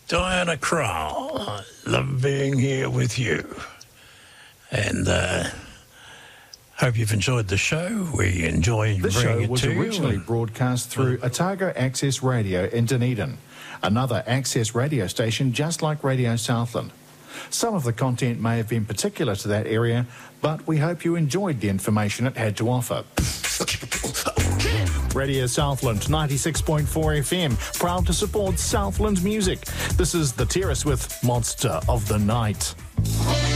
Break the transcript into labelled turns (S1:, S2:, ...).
S1: Diana Krall. I love being here with you. And hope you've enjoyed the show. We enjoy
S2: This
S1: bringing
S2: show
S1: it
S2: was
S1: to you.
S2: originally broadcast through Otago Access Radio in Dunedin, another access radio station just like Radio Southland. Some of the content may have been particular to that area, but we hope you enjoyed the information it had to offer. Radio Southland 96.4 FM, proud to support Southland music. This is The Terrace with Monster of the Night.